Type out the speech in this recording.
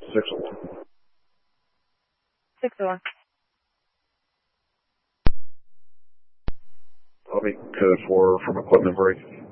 601. 601. I'll be code 4 from equipment break.